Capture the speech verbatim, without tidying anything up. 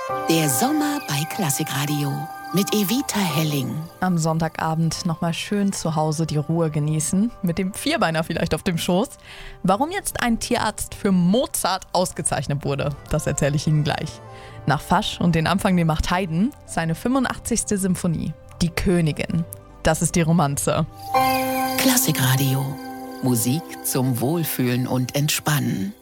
Der Sommer bei Klassikradio mit Evita Helling. Am Sonntagabend nochmal schön zu Hause die Ruhe genießen, mit dem Vierbeiner vielleicht auf dem Schoß. Warum jetzt ein Tierarzt für Mozart ausgezeichnet wurde, das erzähle ich Ihnen gleich. Nach Fasch und den Anfang, den macht Haydn, seine fünfundachtzigste Symphonie, Die Königin. Das ist die Romanze. Klassikradio. Musik zum Wohlfühlen und Entspannen.